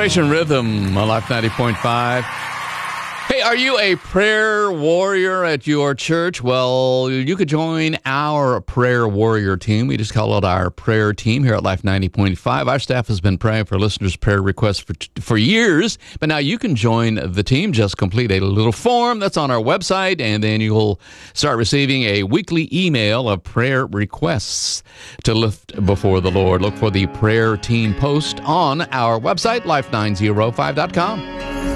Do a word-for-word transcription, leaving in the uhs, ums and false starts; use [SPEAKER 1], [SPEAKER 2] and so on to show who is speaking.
[SPEAKER 1] Salvation Rhythm, Life ninety point five. Hey, are you a prayer warrior at your church? Well, you could join our prayer warrior team. We just call it our prayer team here at Life ninety point five. Our staff has been praying for listeners' prayer requests for for years, but now you can join the team. Just complete a little form that's on our website, and then you'll start receiving a weekly email of prayer requests to lift before the Lord. Look for the prayer team post on our website, life nine oh five dot com.